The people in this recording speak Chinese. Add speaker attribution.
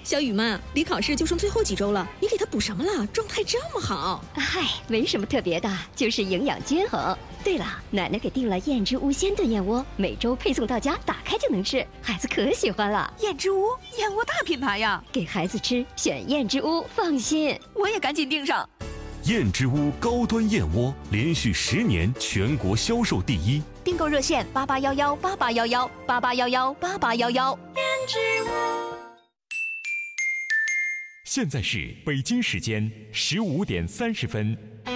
Speaker 1: 小雨妈，离考试就剩最后几周了，你给他补什么了？状态这么好。
Speaker 2: 嗨，没什么特别的，就是营养均衡。对了，奶奶给订了燕之屋鲜炖燕窝，每周配送到家，打开就能吃，孩子可喜欢了。
Speaker 3: 燕之屋，燕窝大品牌呀，
Speaker 2: 给孩子吃选燕之屋，放心。
Speaker 3: 我也赶紧订上。
Speaker 4: 燕之屋高端燕窝连续10年全国销售第一，
Speaker 3: 订购热线8811881188118811。燕之屋。
Speaker 5: 现在是北京时间15点30分。